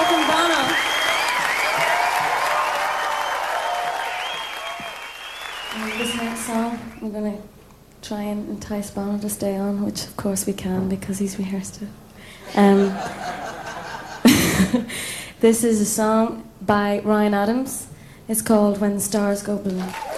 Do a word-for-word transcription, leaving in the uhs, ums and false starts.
welcome Bono. And this next song, I'm going to try and entice Bono to stay on, which of course we can because he's rehearsed it. Um, this is a song by Ryan Adams. It's called When the Stars Go Blue.